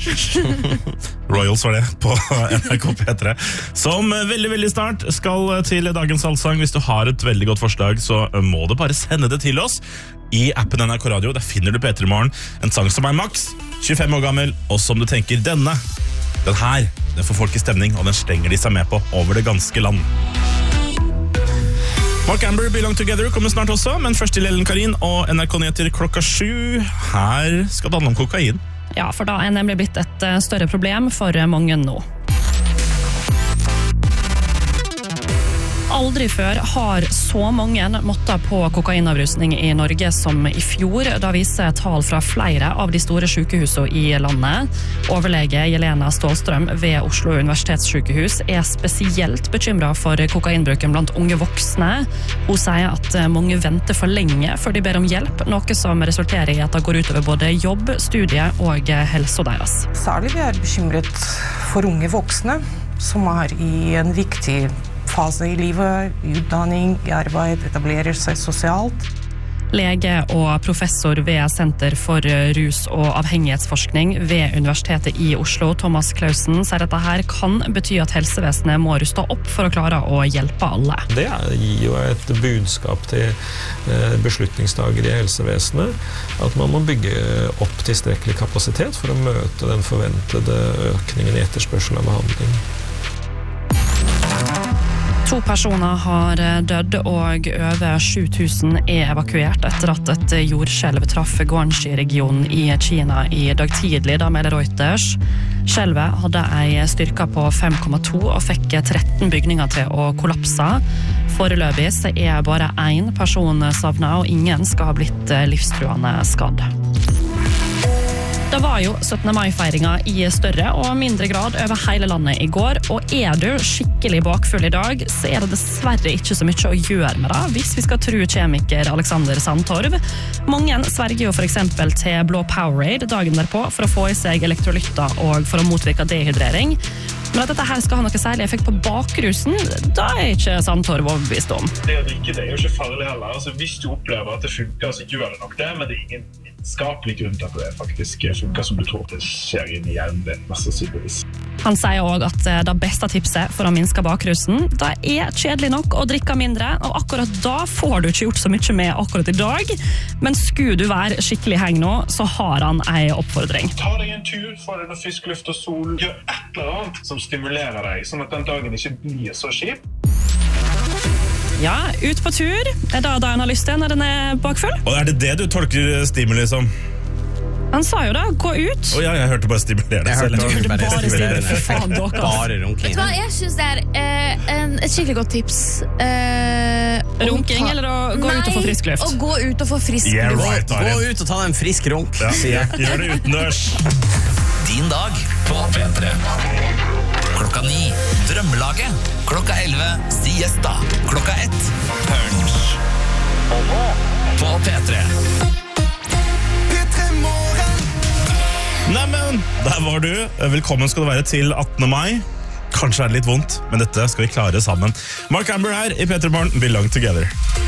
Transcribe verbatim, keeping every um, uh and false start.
Royals var det på N R K P tre. Som veldig, veldig snart skal til dagens allsang. Hvis du har et veldig godt forslag, så må du bare sende det til oss. I appen N R K Radio, der finner du P tre Morgen. En sang som er maks tjuefem år gammel, og som du tenker, denne, den her, den får folk i stemning, og den stenger de seg med på over det ganske land. Mark Amber, Belong Together, kommer snart også, men først til Ellen Karin og N R K Nyheter klokka sju. Her skal det handle om kokain. Ja, for da er nemlig blitt et større problem for mange nå. Aldri før har så mange måttet på kokainavrusning i Norge som i fjor. Da viser tall fra flere av de store sykehusene i landet. Overlege Jelena Stålstrøm ved Oslo universitetssykehus er spesielt bekymret for kokainbruken blant unge voksne. Hun sier at mange venter for lenge før de ber om hjelp, noe som resulterer i at det går utover både jobb, studie og helse deres. Særlig vi er bekymret for unge voksne som er i en viktig fase i livet, utdanning, arbeid, etablerer seg sosialt. Lege og professor ved Senter for rus- og avhengighetsforskning ved Universitetet i Oslo, Thomas Clausen, sier at dette kan bety at helsevesenet må ruste opp for å klare å hjelpe alle. Det gir jo et budskap til beslutningstagere i helsevesenet, at man må bygge opp tilstrekkelig kapasitet for å møte den forventede økningen i etterspørsel av behandling. To personer har dødd og over sju tusen er evakuert etter at et jordskjelv traff Guangxi-regionen i Kina i dag tidlig, da melder Reuters. Skjelvet hadde en styrke på fem komma to og fikk tretten bygninger til å kollapse. Foreløpig er bare én person savnet, og ingen skal ha blitt livstruende skadd. Det var jo syttende mai-feiringa i større og mindre grad over hele landet i går, og er du skikkelig bakfull i dag, så er det dessverre ikke så mye å gjøre med det, hvis vi skal tro kjemiker Alexander Sandtorv. Mange sverger jo for eksempel til Blå Powerade dagen derpå for å få i seg elektrolytter og for å motvirke dehydrering. Men at dette her skal ha noe særlig effekt på bakrusen, da er ikke Sandtorv overbevist om. Det å drikke det er jo ikke farlig heller. Altså, hvis du opplever at det funker, så gjør det nok det, men det er ingen skapelig grunn til at det faktisk funker som du tror det skjer inn i hjernen din, mest sannsynligvis. Han sier også at det beste tipset for å minske bakrusen, det er kjedelig nok å drikke mindre, og akkurat da får du ikke gjort så mye med akkurat i dag, men skulle du være skikkelig heng nå, så har han en oppfordring. Ta deg en tur, få deg noe frisk luft og sol, gjør et eller annet som stimulerer deg, sånn at den dagen ikke blir så kjip. Ja, ut på tur. Er det da han har lyst til når den er bakfull? Og er det det du tolker stimuli som? Han sa jo da, gå ut. Å ja, jeg hørte bare stimulere det selv. Du hørte bare stimulere det. Faen, dere. Bare runking. Vet du hva, jeg synes det er eh, en, et skikkelig godt tips. Eh, runking, ta... eller å gå Nei, ut og få frisk luft? Å gå ut og få frisk Yeah, luft. right, Gå ut og ta deg en frisk runk, ja, sier jeg. Gjør det utendørs. Din dag på P tre. Klokka ni, Drømmelaget. Klokka elleve, Siesta. Klokka ett, Punch. Og nå på P tre. Neimen, der var du. Velkommen skal du være til attende mai. Kanskje er det litt vondt, men dette skal vi klare sammen. Mark Amber her i P tre Morgen, Belong Together.